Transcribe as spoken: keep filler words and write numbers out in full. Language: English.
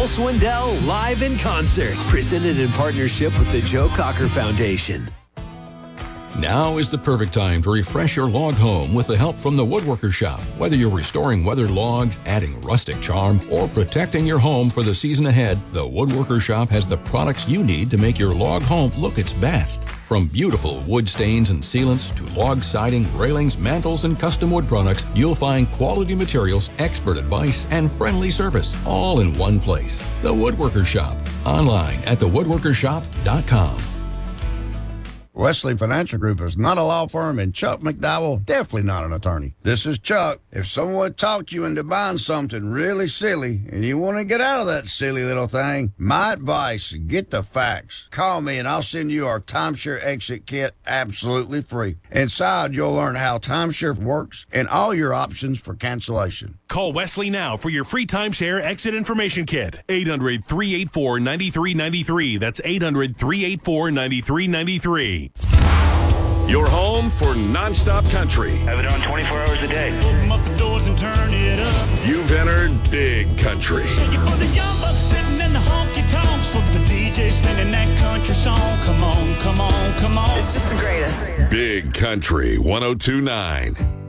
Swindell live in concert. Presented in partnership with the Joe Cocker Foundation. Now is the perfect time to refresh your log home with the help from the Woodworker Shop. Whether you're restoring weathered logs, adding rustic charm, or protecting your home for the season ahead, the Woodworker Shop has the products you need to make your log home look its best. From beautiful wood stains and sealants to log siding, railings, mantles, and custom wood products, you'll find quality materials, expert advice, and friendly service all in one place. The Woodworker Shop. Online at the woodworker shop dot com. Wesley Financial Group is not a law firm, and Chuck McDowell definitely not an attorney. This is Chuck. If someone talked you into buying something really silly and you want to get out of that silly little thing, my advice, get the facts. Call me and I'll send you our timeshare exit kit absolutely free. Inside, you'll learn how timeshare works and all your options for cancellation. Call Wesley now for your free timeshare exit information kit. eight hundred, three eight four, nine three nine three. That's eight hundred, three eight four, nine three nine three. Your home for nonstop country. Have it on twenty-four hours a day. Open up the doors and turn it up. You've entered Big Country. Shake it for the young bucks sitting in the honky tonks. For the D J spinning that country song. Come on, come on, come on. It's just the greatest. Big Country one oh two point nine.